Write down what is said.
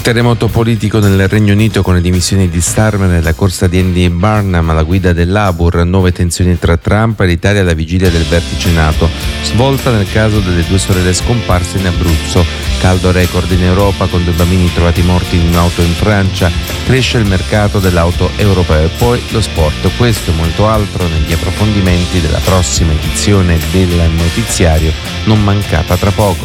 Terremoto politico nel Regno Unito con le dimissioni di Starmer nella corsa di Andy Burnham alla guida del Labour, nuove tensioni tra Trump e l'Italia alla vigilia del vertice NATO, svolta nel caso delle 2 sorelle scomparse in Abruzzo, caldo record in Europa con 2 bambini trovati morti in un'auto in Francia, cresce il mercato dell'auto europeo e poi lo sport, questo e molto altro negli approfondimenti della prossima edizione del notiziario non mancata tra poco.